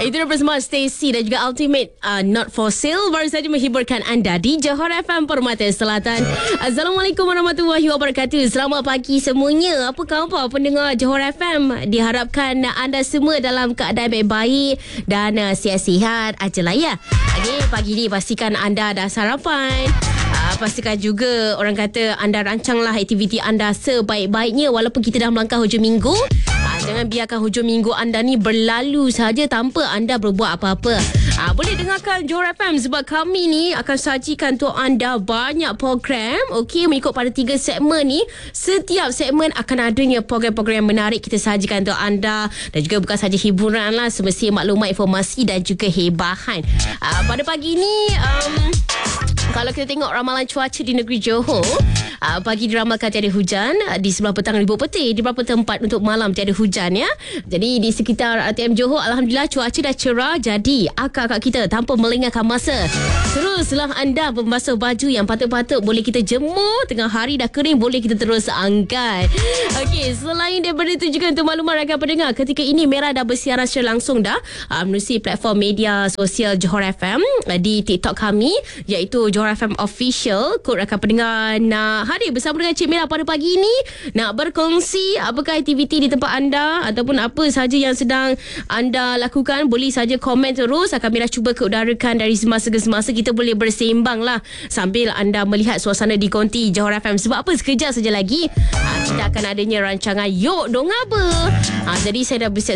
Itu bersama Stacey dan juga Ultimate Not For Sale baru saja menghiburkan anda di Johor FM Permata Selatan. Assalamualaikum warahmatullahi wabarakatuh. Selamat pagi semuanya. Apa khabar pendengar Johor FM? Diharapkan anda semua dalam keadaan baik-baik dan sihat-sihat ajalah ya. Okay, pagi ni pastikan anda dah sarapan. Pastikan juga orang kata anda rancanglah aktiviti anda sebaik-baiknya walaupun kita dah melangkah hujung minggu. Jangan biarkan hujung minggu anda ni berlalu saja tanpa anda berbuat apa-apa. Boleh dengarkan Johor FM sebab kami ni akan sajikan untuk anda banyak program. Okey, mengikut pada 3 segmen ni. Setiap segmen akan adanya program-program yang menarik kita sajikan untuk anda. Dan juga bukan saja hiburan lah, semestinya maklumat, informasi dan juga hebahan. Pada pagi ni kalau kita tengok ramalan cuaca di negeri Johor, pagi diramalkan tiada hujan, di sebelah petang di Bukit Putih, di beberapa tempat untuk malam tiada hujan ya. Jadi di sekitar ATM Johor, alhamdulillah cuaca dah cerah. Jadi akak-akak kita tanpa melengahkan masa, teruslah anda membasuh baju yang patut-patut boleh kita jemur. Tengah hari dah kering, boleh kita terus angkat. Okey, selain daripada itu juga untuk maklumat rakan pendengar, ketika ini Merah dah bersiaran secara langsung dah menerusi platform media sosial Johor FM di TikTok kami, iaitu Johor FM Official. Kod rakan pendengar nak hadir bersama dengan Cik Merah pada pagi ini, nak berkongsi apakah aktiviti di tempat anda ataupun apa sahaja yang sedang anda lakukan, boleh saja komen terus. Akan Merah cuba keudarakan dari semasa ke semasa. Kita boleh bersembang lah sambil anda melihat suasana di konti Johor FM. Sebab apa, sekejap saja lagi kita akan adanya rancangan Yok Dong Apa. Jadi saya dah bersiap